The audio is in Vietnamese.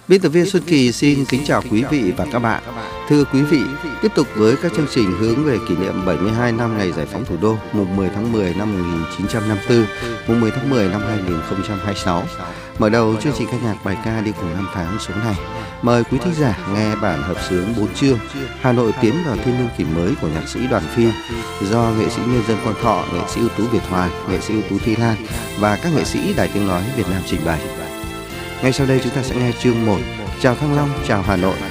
Biên tập viên Xuân Kỳ xin kính chào quý vị và các bạn. Thưa quý vị, tiếp tục với các chương trình hướng về kỷ niệm 72 năm ngày giải phóng thủ đô, mùng 10 tháng 10 năm 1954, mùng 10 tháng 10 năm 2026. Mở đầu chương trình ca nhạc bài ca đi cùng năm tháng số này. Mời quý thính giả nghe bản hợp xướng 4 chương Hà Nội tiến vào thiên niên kỷ mới của nhạc sĩ Đoàn Phi do nghệ sĩ nhân dân Quang Thọ, nghệ sĩ ưu tú Việt Hoàn, nghệ sĩ ưu tú Thi Lan và các nghệ sĩ Đài Tiếng nói Việt Nam trình bày. Ngay sau đây chúng ta sẽ nghe chương 1 Chào Thăng Long, chào Hà Nội.